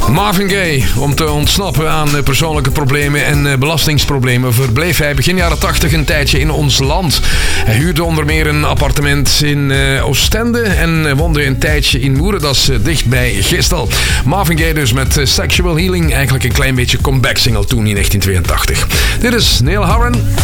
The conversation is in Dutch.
Marvin Gaye, om te ontsnappen aan persoonlijke problemen en belastingsproblemen, verbleef hij begin jaren 80 een tijdje in ons land. Hij huurde onder meer een appartement in Oostende en woonde een tijdje in Moerendas, dicht bij Gistel. Marvin Gaye dus met Sexual Healing, eigenlijk een klein beetje comeback single toen in 1982. Dit is Neil Horan.